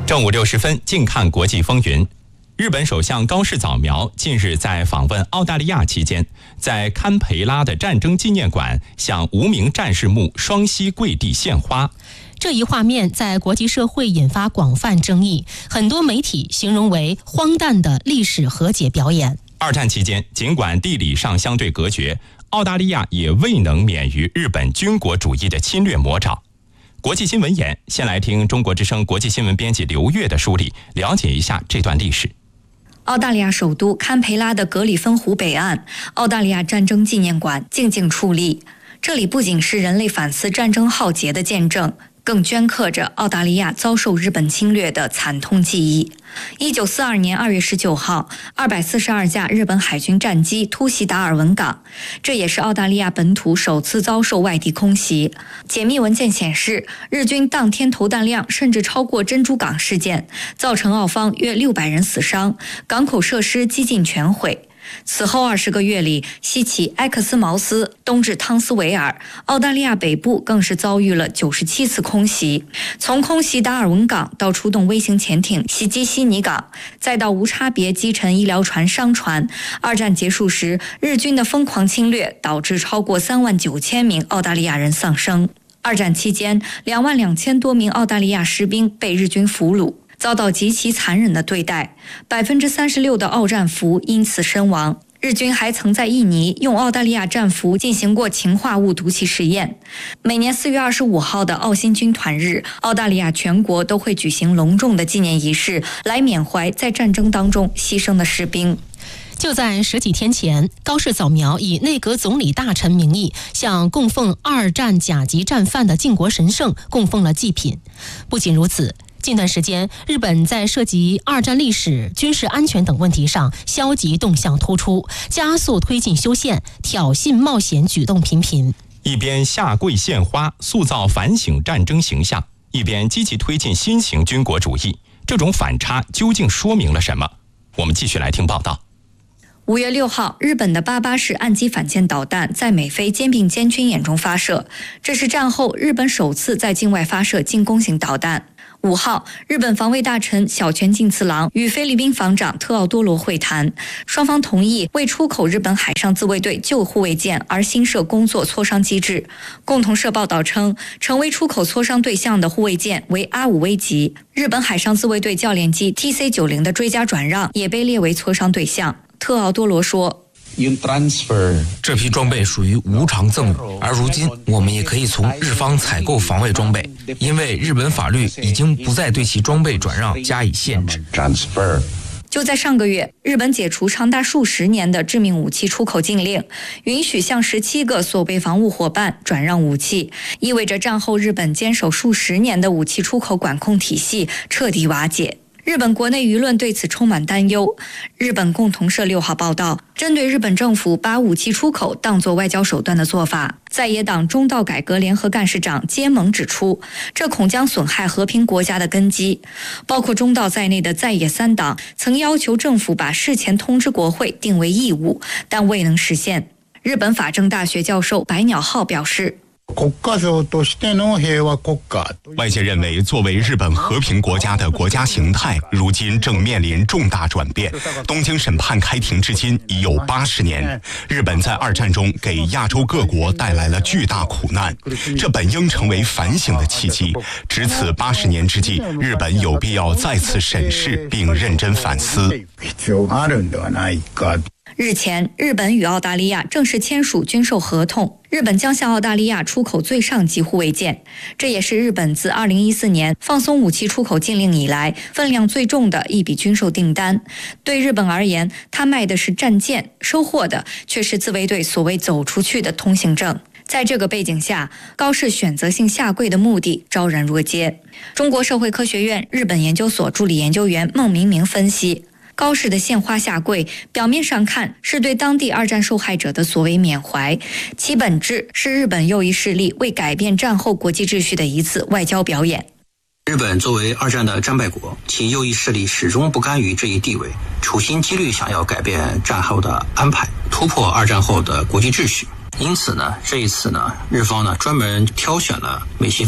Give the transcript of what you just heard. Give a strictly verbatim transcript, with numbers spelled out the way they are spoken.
正午六十分，近看国际风云。日本首相高市早苗近日在访问澳大利亚期间，在堪培拉的战争纪念馆向无名战士墓双膝跪地献花。 这一画面在国际社会引发广泛争议，很多媒体形容为荒诞的历史和解表演。 二战期间，尽管地理上相对隔绝，澳大利亚也未能免于日本军国主义的侵略魔爪。国际新闻眼，先来听中国之声国际新闻编辑刘越的梳理，了解一下这段历史。 澳大利亚首都堪培拉的格里芬湖北岸，澳大利亚战争纪念馆静静矗立。这里不仅是人类反思战争浩劫的见证，更镌刻着澳大利亚遭受日本侵略的惨痛记忆。一九四二年二月十九号，二百四十二架日本海军战机突袭达尔文港，这也是澳大利亚本土首次遭受外敌空袭。解密文件显示，日军当天投弹量甚至超过珍珠港事件，造成澳方约六百人死伤，港口设施几近全毁。此后二十个月里，西起埃克斯茅斯，东至汤斯维尔，澳大利亚北部更是遭遇了九十七次空袭。从空袭达尔文港到出动微型潜艇袭击悉尼港，再到无差别击沉医疗船、商船，二战结束时，日军的疯狂侵略导致超过三万九千名澳大利亚人丧生。二战期间，两万两千多名澳大利亚士兵被日军俘虏，遭到极其残忍的对待，百分之三十六的澳战俘因此身亡。日军还曾在印尼用澳大利亚战俘进行过氰化物毒气实验。每年四月二十五号的澳新军团日，澳大利亚全国都会举行隆重的纪念仪式，来缅怀在战争当中牺牲的士兵。 就在十几天前，高市早苗以内阁总理大臣名义向供奉二战甲级战犯的靖国神社供奉了祭品。不仅如此，近段时间，日本在涉及二战历史、军事安全等问题上消极动向突出，加速推进修宪，挑衅冒险举动频频。 一边下跪献花，塑造反省战争形象，一边积极推进新型军国主义，这种反差究竟说明了什么？我们继续来听报道。 五月六号，日本的八八式岸基反舰导弹在美菲肩并肩军演中发射，这是战后日本首次在境外发射进攻型导弹。五号，日本防卫大臣小泉进次郎与菲律宾防长特奥多罗会谈，双方同意为出口日本海上自卫队旧护卫舰而新设工作磋商机制。共同社报道称，成为出口磋商对象的护卫舰为阿五危级，日本海上自卫队教练机 T C 九十 的追加转让也被列为磋商对象。特奥多罗说， 这批装备属于无偿赠与，而如今我们也可以从日方采购防卫装备，因为日本法律已经不再对其装备转让加以限制。 就在上个月，日本解除长达数十年的致命武器出口禁令，允许向十七个所谓防务伙伴转让武器，意味着战后日本坚守数十年的武器出口管控体系彻底瓦解。日本国内舆论对此充满担忧。日本共同社六号报道，针对日本政府把武器出口当作外交手段的做法，在野党中道改革联合干事长菅盟指出，这恐将损害和平国家的根基。包括中道在内的在野三党曾要求政府把事前通知国会定为义务，但未能实现。日本法政大学教授白鸟浩表示， 外界认为，作为日本和平国家的国家形态，如今正面临重大转变。东京审判开庭至今已有八十年，日本在二战中给亚洲各国带来了巨大苦难，这本应成为反省的契机。值此八十年之际，日本有必要再次审视并认真反思。 日前，日本与澳大利亚正式签署军售合同，日本将向澳大利亚出口最上级护卫舰，这也是日本自二零一四年放松武器出口禁令以来分量最重的一笔军售订单。对日本而言，它卖的是战舰，收获的却是自卫队所谓走出去的通行证。在这个背景下，高市选择性下跪的目的昭然若揭。中国社会科学院日本研究所助理研究员孟明明分析，高市的献花下跪，表面上看是对当地二战受害者的所谓缅怀，其本质是日本右翼势力为改变战后国际秩序的一次外交表演。 日本作为二战的战败国，其右翼势力始终不甘于这一地位，处心积虑想要改变战后的安排，突破二战后的国际秩序。因此呢，这一次呢，日方呢专门挑选了美西